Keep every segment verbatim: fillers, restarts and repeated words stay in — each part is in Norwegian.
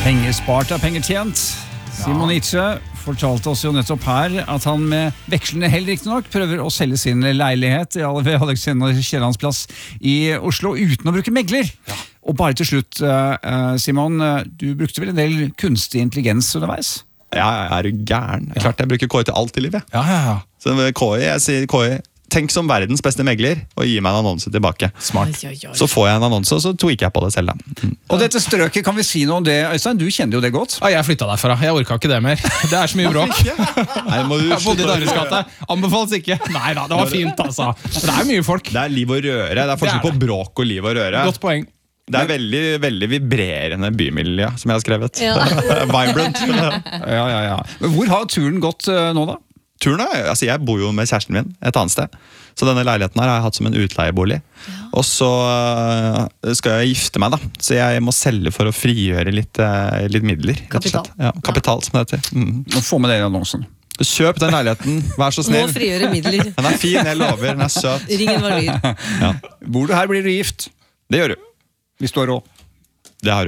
Penger spart er penger tjent. Simon Nietzsche fortalte oss jo nettopp her at han med vekslende hell riktig nok prøver å selge sin leilighet ved Alexander Kiellands plass i Oslo uten å bruke megler. Ja. Og bare til slutt, Simon, du brukte vel en del kunstig intelligens underveis? Ja, jeg er jo gæren. Ja. Klart jeg bruker K I til alt i livet. Ja, ja, ja. Så K I, jeg sier K I, tenk som verdens beste megler og gi meg en annonse tilbake. Smart. Oi, oi, oi. Så får jeg en annonse, og så tweaker jeg på det selv da. Mm. Og dette strøket, kan vi si noe om det, Øystein? Du kjenner jo det godt. Ja, jeg flyttet derfra. Jeg orket ikke det mer. Det er så mye bråk. Nei, må du jeg bodde i Døres gate. Anbefales ikke. Nei da, det var fint altså. Det er mye folk. Det er liv og røre. Det er forskjell på bråk og liv og røre. Godt poeng. Det er veldig, veldig vibrerende bymiljø, som jeg har skrevet. Ja. Vibrant. Ja, ja, ja. Men hvor har turen gått uh, nå da? Turen er, altså jeg bor jo med kjæresten min et annet sted. Så denne leiligheten her har jeg hatt som en utleiebolig. Ja. Og så uh, skal jeg gifte meg da. Så jeg må selge for å frigjøre litt, uh, litt midler. Kapital. Ja, kapital som det heter. Mm. Nå får med det i annonsen. Kjøp den leiligheten, vær så snill. Må frigjøre midler. Den er fin, jeg lover, den er søt. Ringen var lyd. Ja. Bor du her, blir du gift. Det gjør du. Hvis du har råd. Det har du.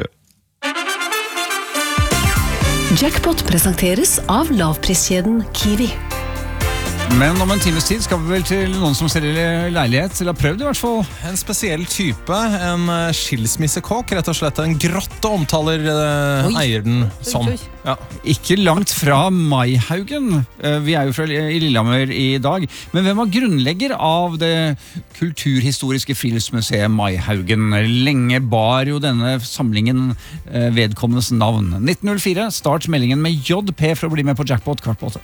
Jackpot presenteres av lavpriskjeden Kiwi. Men om en times tid skal vi vel til noen som selger leilighet, eller har prøvd i hvert fall. En spesiell type, en skilsmissekåk, rett og slett en grotte omtaler uh, eieren som. Ja. Ikke langt fra Maihaugen. Vi er jo fra i Lillehammer i dag. Men hvem var grunnlegger av det kulturhistoriske friluftsmuseet Maihaugen? Lenge bar jo denne samlingen vedkommendes navn. nitten null fire, start meldingen med J P for å bli med på Jackpot kvart på åtte.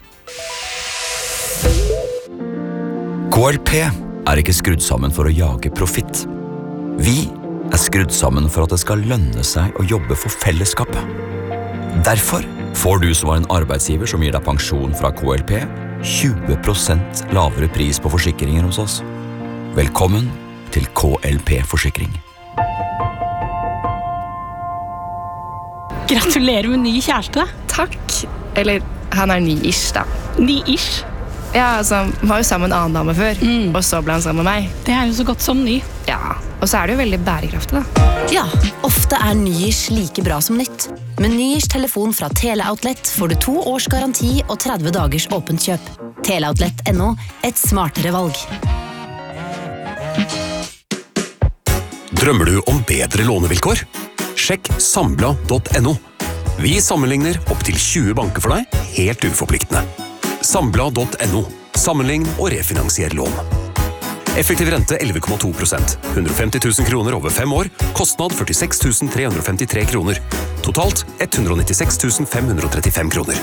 K L P er ikke skrudd sammen for å jage profitt. Vi er skrudd sammen for at det skal lønne seg å jobbe for fellesskapet. Derfor får du som var en arbeidsgiver som gir deg pensjon fra K L P, tjue prosent lavere pris på forsikringer hos oss. Velkommen til K L P-forsikring. Gratulerer med ny kjæreste. Takk. Eller, han er ny-ish da. Ny-ish? Ja, altså, han var jo sammen med en annen dame før, mm. og så ble han sammen med meg. Det er jo så godt som ny. Ja, og så er det jo veldig bærekraftig da. Ja, ofte er ny-ish like bra som nytt. Med ny-ish telefon fra Teleoutlet får du to års garanti og tretti dagers åpent kjøp. Teleoutlet punktum no, et smartere valg. Drømmer du om bedre lånevilkår? Sjekk sambla punktum no. Vi sammenligner opp til tjue banker for deg, helt uforpliktende. Sambla punktum no. Sammenlign og refinansier lån. Effektiv rente elleve komma to prosent. hundre og femti tusen kroner over fem år. Kostnad førtiseks tusen tre hundre og femtitre kroner. Totalt hundre og nittiseks tusen fem hundre og trettifem kroner.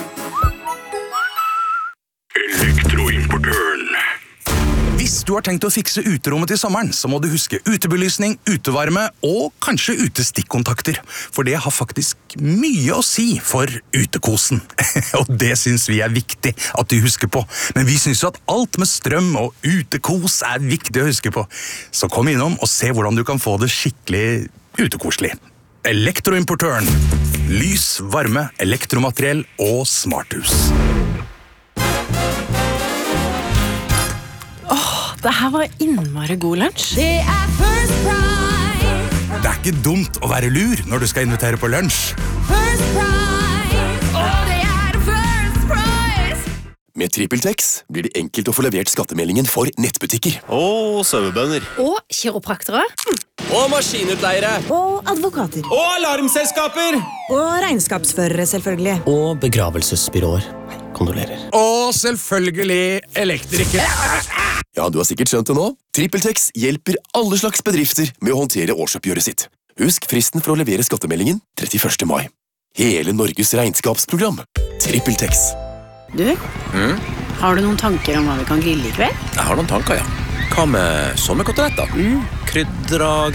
Elektroimportøren. Hvis du har tenkt å fikse uterommet til sommeren, så må du huske utebelysning, utevarme og kanskje utestikkontakter. For det har faktisk mye å si for utekosen. Og det synes vi er viktig at du husker på. Men vi synes jo at alt med strøm og utekos er viktig å huske på. Så kom innom og se hvordan du kan få det skikkelig utekoselig. Elektroimportøren. Lys, varme, elektromateriell og smarthus. Det her var innmari god lunsj. Det er ikke dumt å være lur når du skal invitere på lunsj. Med TrippelTex blir det enkelt å få levert skattemeldingen for nettbutikker. Og sauebønder. Og kiropraktere. Og maskinutleiere. Og advokater. Og alarmselskaper. Og regnskapsførere, selvfølgelig. Og begravelsesbyråer. Kondolerer. Og selvfølgelig elektrikere. Ja, du har sikkert skjønt det nå. TrippelTex hjelper alle slags bedrifter med å håndtere årsoppgjøret sitt. Husk fristen for å levere skattemeldingen trettiførste mai. Hele Norges regnskapsprogram. TrippelTex. Du, Mm? har du noen tanker om hva vi kan grille i kveld? Jeg har noen tanker, ja. Hva med sommerkoteletter? Mm. Krydra